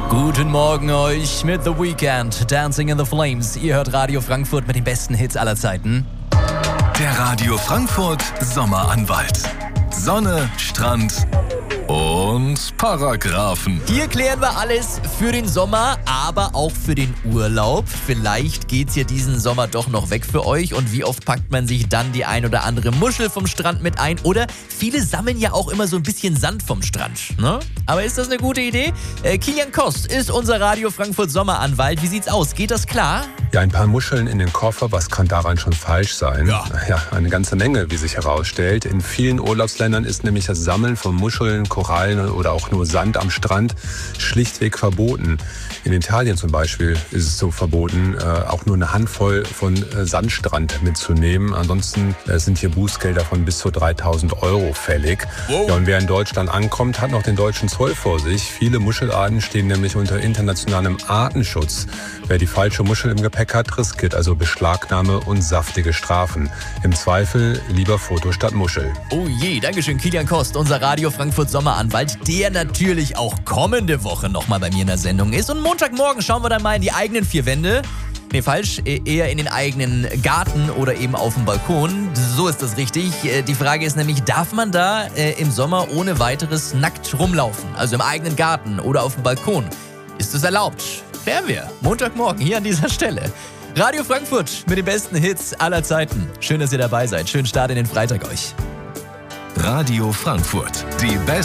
Guten Morgen euch mit The Weeknd, Dancing in the Flames. Ihr hört Radio Frankfurt mit den besten Hits aller Zeiten. Der Radio Frankfurt Sommeranwalt. Sonne, Strand und Paragraphen. Hier klären wir alles für den Sommer, aber auch für den Urlaub. Vielleicht geht's ja diesen Sommer doch noch weg für euch. Und wie oft packt man sich dann die ein oder andere Muschel vom Strand mit ein? Oder viele sammeln ja auch immer so ein bisschen Sand vom Strand, ne? Aber ist das eine gute Idee? Kilian Kost ist unser Radio Frankfurt Sommeranwalt. Wie sieht's aus? Geht das klar? Ja, ein paar Muscheln in den Koffer, was kann daran schon falsch sein? Ja, eine ganze Menge, wie sich herausstellt. In vielen Urlaubsländern ist nämlich das Sammeln von Muscheln, Korallen oder auch nur Sand am Strand schlichtweg verboten. In Italien zum Beispiel ist es so verboten, auch nur eine Handvoll von Sandstrand mitzunehmen. Ansonsten sind hier Bußgelder von bis zu 3.000 € fällig. Wow. Ja, und wer in Deutschland ankommt, hat noch den deutschen Zoll vor sich. Viele Muschelarten stehen nämlich unter internationalem Artenschutz. Wer die falsche Muschel im Gepäck hat, riskiert also Beschlagnahme und saftige Strafen. Im Zweifel lieber Foto statt Muschel. Oh je, Dankeschön, Kilian Kost, unser Radio Frankfurt Sommeranwalt, der natürlich auch kommende Woche nochmal bei mir in der Sendung ist. Und Montagmorgen schauen wir dann mal in die eigenen vier Wände. Nee, falsch, eher in den eigenen Garten oder eben auf dem Balkon. So ist das richtig. Die Frage ist nämlich, darf man da im Sommer ohne weiteres nackt rumlaufen? Also im eigenen Garten oder auf dem Balkon? Ist es erlaubt? Klären wir. Montagmorgen hier an dieser Stelle. Radio Frankfurt mit den besten Hits aller Zeiten. Schön, dass ihr dabei seid. Schönen Start in den Freitag euch. Radio Frankfurt. Die besten